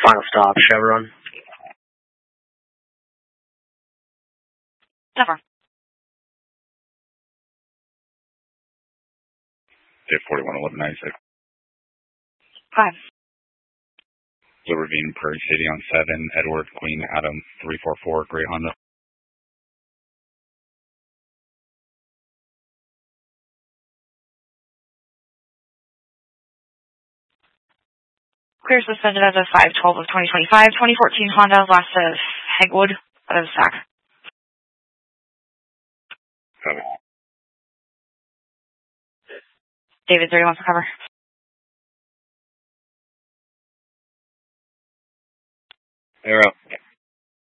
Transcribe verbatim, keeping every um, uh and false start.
Final stop, Chevron. Never. J forty-one eleven ninety-six. Five. Blue Ravine, Prairie City on seven, Edward, Queen, Adam, three four four, Gray Honda. Clear suspended as of five twelve of twenty twenty-five. twenty fourteen Honda, last of Hegwood, out of Sac. Copy. David, thirty-one for cover. Air out.